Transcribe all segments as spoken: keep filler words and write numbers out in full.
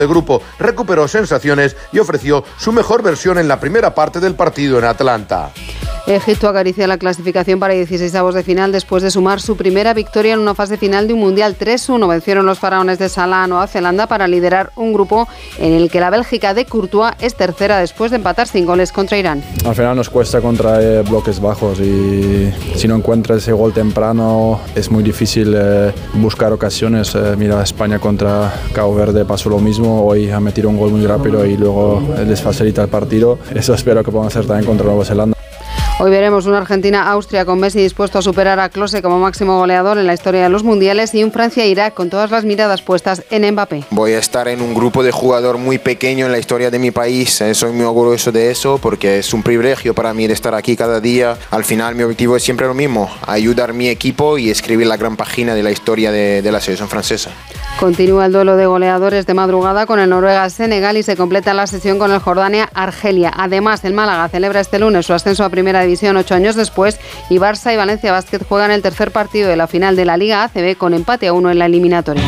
El grupo recuperó sensaciones y ofreció su mejor versión en la primera parte del partido en Atlanta. Egipto acaricia la clasificación para dieciseisavos de final después de sumar su primera victoria en una fase final de un Mundial. tres uno vencieron los faraones de Salah a Nueva Zelanda para liderar un grupo en el que la Bélgica de Courtois es tercera después de empatar sin goles contra Irán. Al final nos cuesta contra eh, bloques bajos y si no encuentras ese gol temprano es muy difícil eh, buscar ocasiones. Eh, mira, España contra Cabo Verde pasó lo mismo, hoy ha metido un gol muy rápido y luego eh, les facilita el partido. Eso espero que puedan hacer también contra Nueva Zelanda. Hoy veremos una Argentina-Austria con Messi dispuesto a superar a Klose como máximo goleador en la historia de los mundiales y un Francia-Irak con todas las miradas puestas en Mbappé. Voy a estar en un grupo de jugador muy pequeño en la historia de mi país, eh, soy muy orgulloso de eso porque es un privilegio para mí de estar aquí cada día. Al final mi objetivo es siempre lo mismo, ayudar a mi equipo y escribir la gran página de la historia de, de la selección francesa. Continúa el duelo de goleadores de madrugada con el Noruega-Senegal y se completa la sesión con el Jordania-Argelia. Además, el Málaga celebra este lunes su ascenso a Primera División ocho años después y Barça y Valencia Basket juegan el tercer partido de la final de la Liga A C B con empate a uno en la eliminatoria.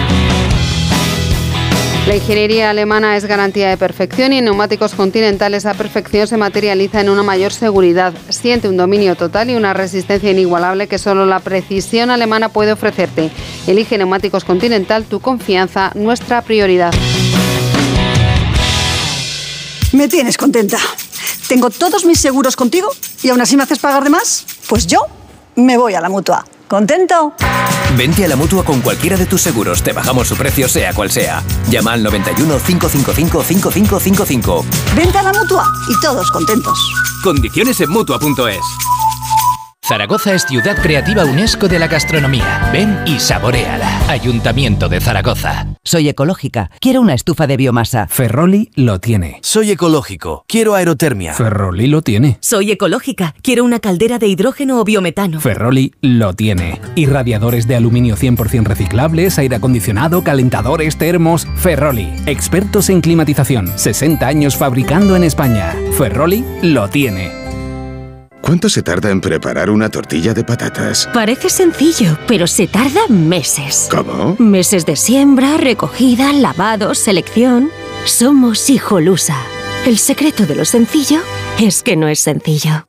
La ingeniería alemana es garantía de perfección y en neumáticos Continental esa perfección se materializa en una mayor seguridad. Siente un dominio total y una resistencia inigualable que solo la precisión alemana puede ofrecerte. Elige neumáticos Continental, tu confianza, nuestra prioridad. Me tienes contenta. Tengo todos mis seguros contigo y aún así me haces pagar de más. Pues yo me voy a la Mutua. ¿Contento? Vente a la Mutua con cualquiera de tus seguros. Te bajamos su precio sea cual sea. Llama al noventa y uno, cinco cinco cinco, cinco cinco cinco cinco. Vente a la Mutua y todos contentos. Condiciones en Mutua punto es. Zaragoza es ciudad creativa UNESCO de la gastronomía. Ven y saboréala. Ayuntamiento de Zaragoza. Soy ecológica. Quiero una estufa de biomasa. Ferroli lo tiene. Soy ecológico. Quiero aerotermia. Ferroli lo tiene. Soy ecológica. Quiero una caldera de hidrógeno o biometano. Ferroli lo tiene. Irradiadores de aluminio cien por ciento reciclables, aire acondicionado, calentadores, termos. Ferroli. Expertos en climatización. sesenta años fabricando en España. Ferroli lo tiene. ¿Cuánto se tarda en preparar una tortilla de patatas? Parece sencillo, pero se tarda meses. ¿Cómo? Meses de siembra, recogida, lavado, selección. Somos Hijolusa. El secreto de lo sencillo es que no es sencillo.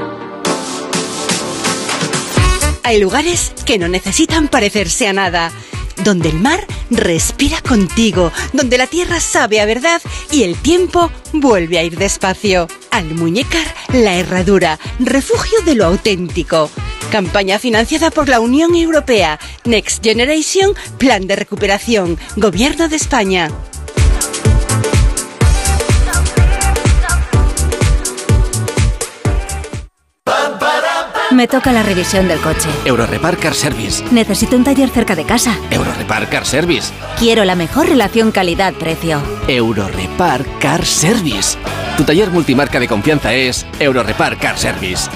Hay lugares que no necesitan parecerse a nada. Donde el mar respira contigo, donde la tierra sabe a verdad y el tiempo vuelve a ir despacio. Almuñécar La Herradura, refugio de lo auténtico. Campaña financiada por la Unión Europea. Next Generation, Plan de Recuperación, Gobierno de España. Me toca la revisión del coche. Eurorepar Car Service. Necesito un taller cerca de casa. Eurorepar Car Service. Quiero la mejor relación calidad-precio. Eurorepar Car Service. Tu taller multimarca de confianza es Eurorepar Car Service.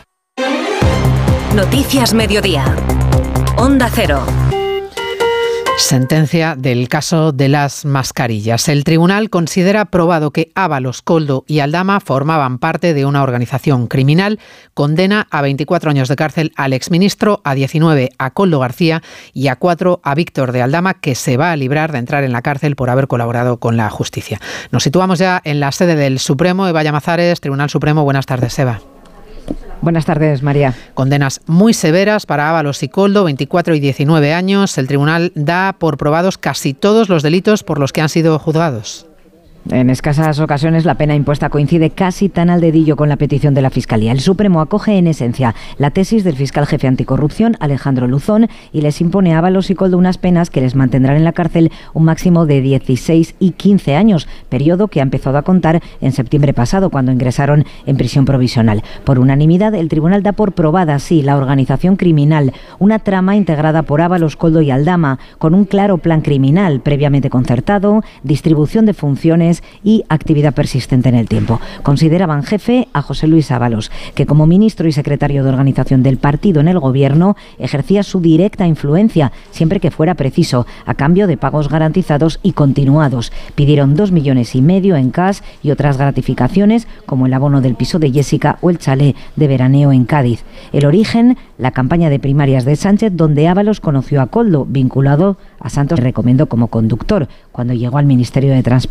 Noticias Mediodía. Onda Cero. Sentencia del caso de las mascarillas. El tribunal considera probado que Ábalos, Koldo y Aldama formaban parte de una organización criminal. Condena a veinticuatro años de cárcel al exministro, a diecinueve a Koldo García y a cuatro a Víctor de Aldama, que se va a librar de entrar en la cárcel por haber colaborado con la justicia. Nos situamos ya en la sede del Supremo. Eva Llamazares, Tribunal Supremo. Buenas tardes, Eva. Buenas tardes, María. Condenas muy severas para Ábalos y Koldo, veinticuatro y diecinueve años. El tribunal da por probados casi todos los delitos por los que han sido juzgados. En escasas ocasiones la pena impuesta coincide casi tan al dedillo con la petición de la Fiscalía. El Supremo acoge en esencia la tesis del fiscal jefe anticorrupción, Alejandro Luzón, y les impone a Ábalos y Koldo unas penas que les mantendrán en la cárcel un máximo de dieciséis y quince años, periodo que ha empezado a contar en septiembre pasado, cuando ingresaron en prisión provisional. Por unanimidad, el tribunal da por probada así la organización criminal, una trama integrada por Ábalos, Koldo y Aldama, con un claro plan criminal previamente concertado, distribución de funciones y actividad persistente en el tiempo. Consideraban jefe a José Luis Ábalos, que como ministro y secretario de organización del partido en el gobierno ejercía su directa influencia siempre que fuera preciso, a cambio de pagos garantizados y continuados. Pidieron dos millones y medio en cash y otras gratificaciones, como el abono del piso de Jessica o el chalet de veraneo en Cádiz. El origen, la campaña de primarias de Sánchez, donde Ábalos conoció a Koldo, vinculado a Santos, recomendó como conductor cuando llegó al Ministerio de Transporte.